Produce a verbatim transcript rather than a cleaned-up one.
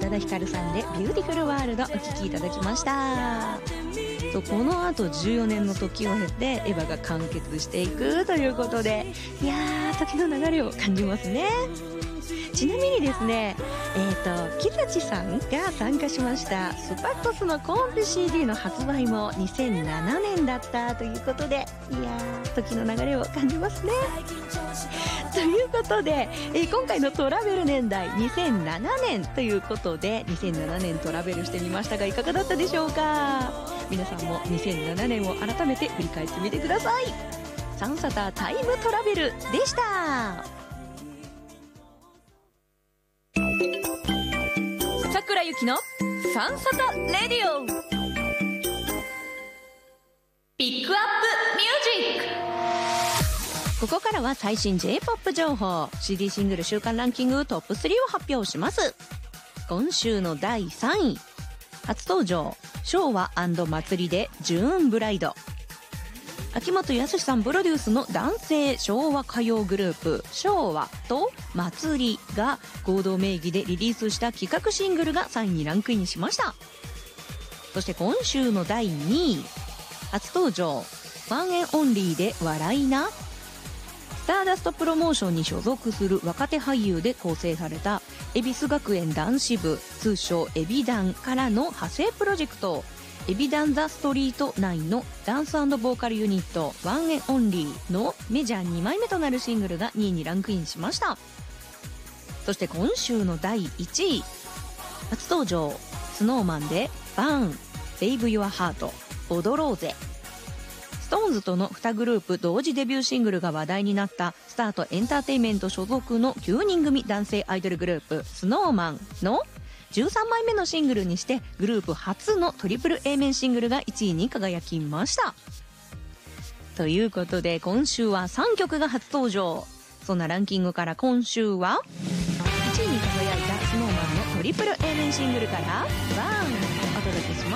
多ひかるさんでビューティフルワールドお聴きいただきました。とこの後じゅうよねんの時を経てエヴァが完結していくということで、いやー時の流れを感じますね。ちなみにですね、えーと木立さんが参加しましたスパッコスのコンビ シーディー の発売もにせんななねんだったということで、いやー時の流れを感じますね。ということで、えー、今回のトラベル年代にせんななねんということでにせんななねんトラベルしてみましたがいかがだったでしょうか。皆さんもにせんななねんを改めて振り返ってみてください。サンサタタイムトラベルでした。桜ゆきのサンサタレディオピックアップミュージック。ここからは最新 J-ポップ 情報、 シーディー シングル週間ランキングトップスリーを発表します。今週のだいさんい、初登場昭和&祭りでジューンブライド。秋元康さんプロデュースの男性昭和歌謡グループ昭和と祭りが合同名義でリリースした企画シングルがさんいにランクインしました。そして今週のだいにい、初登場ワンエンオンリーで笑いな。スターダストプロモーションに所属する若手俳優で構成された恵比寿学園男子部通称エビダンからの派生プロジェクトエビダンザストリートナインのダンス&ボーカルユニットワンエンオンリーのメジャーにまいめとなるシングルがにいにランクインしました。そして今週のだいいちい、初登場スノーマンでバーンセイブユアハート踊ろうぜ。ストーンズとのにグループ同時デビューシングルが話題になったスタートエンターテインメント所属のきゅうにん組男性アイドルグループスノーマンのじゅうさんまいめのシングルにしてグループ初のトリプル A 面シングルがいちいに輝きました。ということで今週はさんきょくが初登場。そんなランキングから今週はいちいに輝いたスノーマンのトリプル A 面シングルからバーンお届けします。